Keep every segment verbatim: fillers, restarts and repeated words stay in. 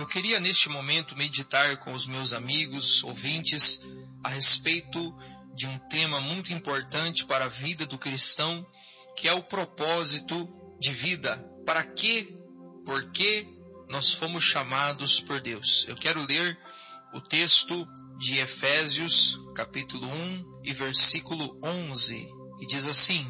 Eu queria neste momento meditar com os meus amigos, ouvintes, a respeito de um tema muito importante para a vida do cristão, que é o propósito de vida. Para quê? Por que nós fomos chamados por Deus? Eu quero ler o texto de Efésios, capítulo um e versículo onze, e diz assim: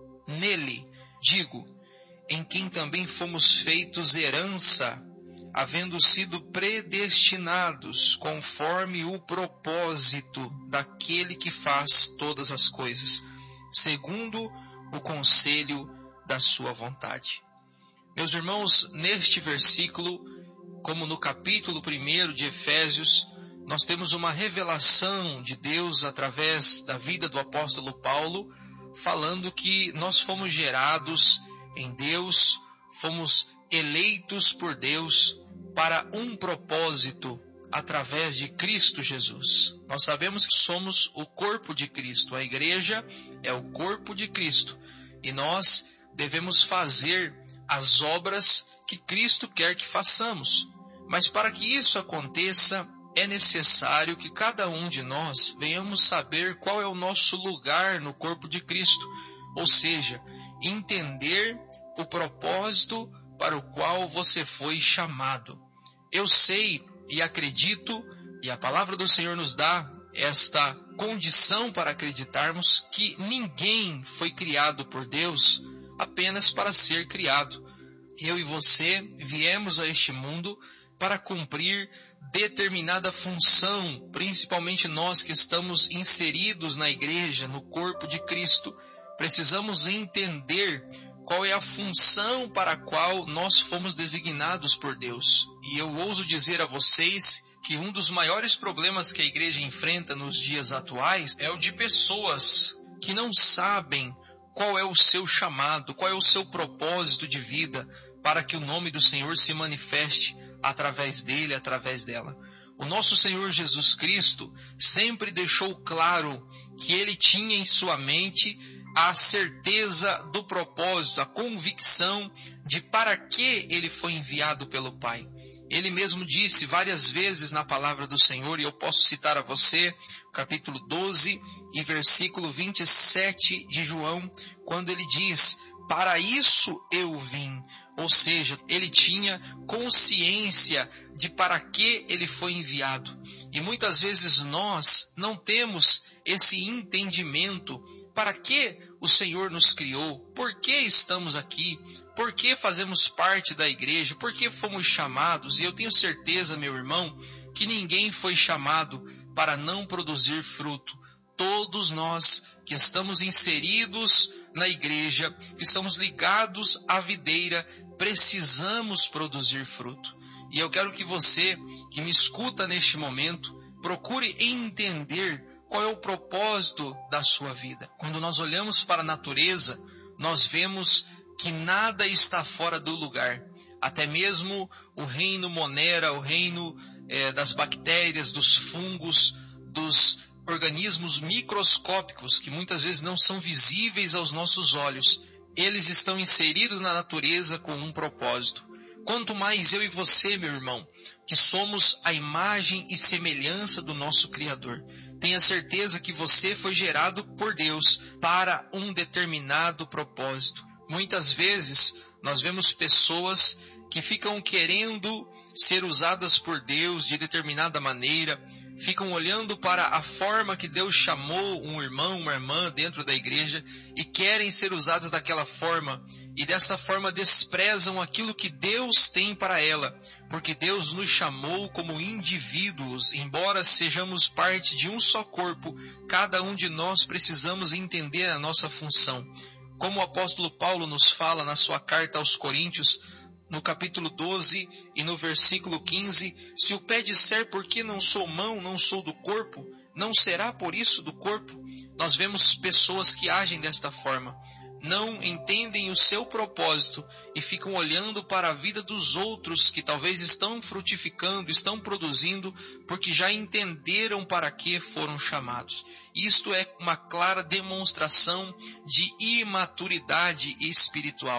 Nele, digo, em quem também fomos feitos herança, havendo sido predestinados conforme o propósito daquele que faz todas as coisas, segundo o conselho da sua vontade. Meus irmãos, neste versículo, como no capítulo primeiro de Efésios, nós temos uma revelação de Deus através da vida do apóstolo Paulo, falando que nós fomos gerados em Deus, fomos eleitos por Deus para um propósito através de Cristo Jesus. Nós sabemos que somos o corpo de Cristo, a igreja é o corpo de Cristo, e nós devemos fazer as obras que Cristo quer que façamos. Mas para que isso aconteça, é necessário que cada um de nós venhamos saber qual é o nosso lugar no corpo de Cristo, ou seja, entender o propósito para o qual você foi chamado. Eu sei e acredito, e a palavra do Senhor nos dá esta condição para acreditarmos que ninguém foi criado por Deus apenas para ser criado. Eu e você viemos a este mundo para cumprir determinada função, principalmente nós que estamos inseridos na igreja, no corpo de Cristo. Precisamos entender qual é a função para a qual nós fomos designados por Deus. E eu ouso dizer a vocês que um dos maiores problemas que a igreja enfrenta nos dias atuais é o de pessoas que não sabem qual é o seu chamado, qual é o seu propósito de vida, para que o nome do Senhor se manifeste através dele, através dela. O nosso Senhor Jesus Cristo sempre deixou claro que ele tinha em sua mente a certeza do propósito, a convicção de para que ele foi enviado pelo Pai. Ele mesmo disse várias vezes na palavra do Senhor, e eu posso citar a você, capítulo doze e versículo vinte e sete de João, quando ele diz: para isso eu vim. Ou seja, ele tinha consciência de para que ele foi enviado. E muitas vezes nós não temos esse entendimento. Para que o Senhor nos criou? Por que estamos aqui? Por que fazemos parte da igreja? Por que fomos chamados? E eu tenho certeza, meu irmão, que ninguém foi chamado para não produzir fruto. Todos nós que estamos inseridos na igreja, que estamos ligados à videira, precisamos produzir fruto. E eu quero que você, que me escuta neste momento, procure entender qual é o propósito da sua vida. Quando nós olhamos para a natureza, nós vemos que nada está fora do lugar. Até mesmo o reino monera, o reino é, das bactérias, dos fungos, dos organismos microscópicos, que muitas vezes não são visíveis aos nossos olhos, eles estão inseridos na natureza com um propósito. Quanto mais eu e você, meu irmão, que somos a imagem e semelhança do nosso Criador. Tenha certeza que você foi gerado por Deus para um determinado propósito. Muitas vezes nós vemos pessoas que ficam querendo ser usadas por Deus de determinada maneira, ficam olhando para a forma que Deus chamou um irmão, uma irmã dentro da igreja e querem ser usadas daquela forma, e desta forma desprezam aquilo que Deus tem para ela, porque Deus nos chamou como indivíduos. Embora sejamos parte de um só corpo, cada um de nós precisamos entender a nossa função. Como o apóstolo Paulo nos fala na sua carta aos Coríntios, no capítulo doze e no versículo quinze, se o pé disser por que não sou mão, não sou do corpo, não será por isso do corpo? Nós vemos pessoas que agem desta forma, não entendem o seu propósito e ficam olhando para a vida dos outros que talvez estão frutificando, estão produzindo, porque já entenderam para que foram chamados. Isto é uma clara demonstração de imaturidade espiritual.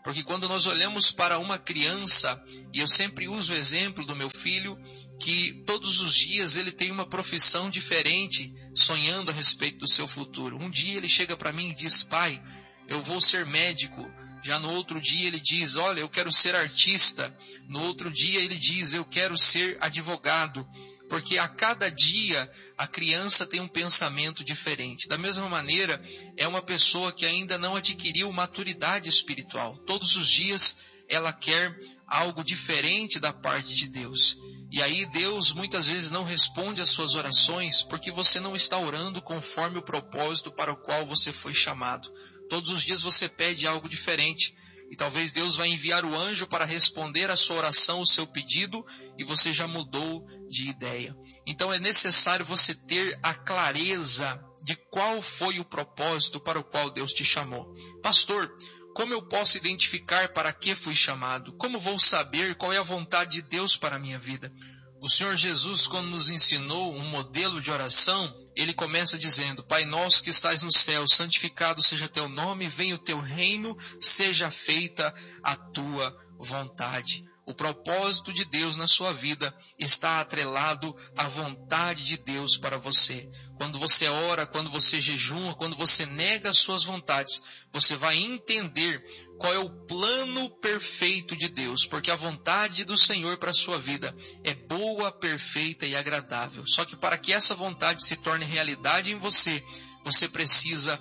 Porque quando nós olhamos para uma criança, e eu sempre uso o exemplo do meu filho, que todos os dias ele tem uma profissão diferente, sonhando a respeito do seu futuro. Um dia ele chega para mim e diz: pai, eu vou ser médico. Já no outro dia ele diz: olha, eu quero ser artista. No outro dia ele diz: eu quero ser advogado. Porque a cada dia a criança tem um pensamento diferente. Da mesma maneira, é uma pessoa que ainda não adquiriu maturidade espiritual. Todos os dias ela quer algo diferente da parte de Deus. E aí Deus muitas vezes não responde às suas orações porque você não está orando conforme o propósito para o qual você foi chamado. Todos os dias você pede algo diferente. E talvez Deus vai enviar o anjo para responder a sua oração, o seu pedido, e você já mudou de ideia. Então é necessário você ter a clareza de qual foi o propósito para o qual Deus te chamou. Pastor, como eu posso identificar para que fui chamado? Como vou saber qual é a vontade de Deus para a minha vida? O Senhor Jesus, quando nos ensinou um modelo de oração, ele começa dizendo: Pai nosso que estás no céu, santificado seja teu nome, venha o teu reino, seja feita a tua vontade. O propósito de Deus na sua vida está atrelado à vontade de Deus para você. Quando você ora, quando você jejuma, quando você nega as suas vontades, você vai entender qual é o plano perfeito de Deus, porque a vontade do Senhor para a sua vida é boa, perfeita e agradável. Só que para que essa vontade se torne realidade em você, você precisa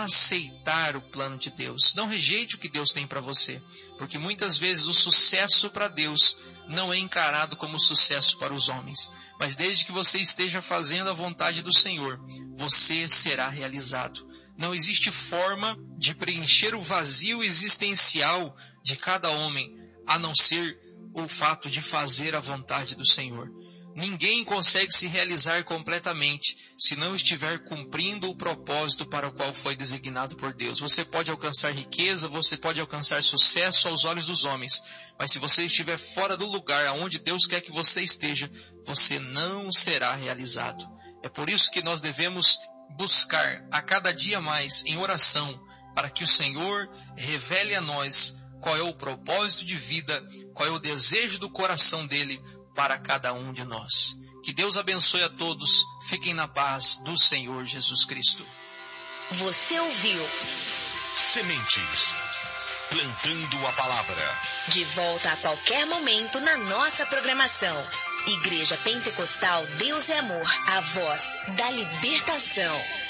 aceitar o plano de Deus. Não rejeite o que Deus tem para você, porque muitas vezes o sucesso para Deus não é encarado como sucesso para os homens. Mas desde que você esteja fazendo a vontade do Senhor, você será realizado. Não existe forma de preencher o vazio existencial de cada homem, a não ser o fato de fazer a vontade do Senhor. Ninguém consegue se realizar completamente se não estiver cumprindo o propósito para o qual foi designado por Deus. Você pode alcançar riqueza, você pode alcançar sucesso aos olhos dos homens, mas se você estiver fora do lugar aonde Deus quer que você esteja, você não será realizado. É por isso que nós devemos buscar a cada dia mais em oração, para que o Senhor revele a nós qual é o propósito de vida, qual é o desejo do coração dele para cada um de nós. Que Deus abençoe a todos. Fiquem na paz do Senhor Jesus Cristo. Você ouviu Sementes, plantando a palavra. De volta a qualquer momento na nossa programação. Igreja Pentecostal Deus é Amor, a voz da libertação.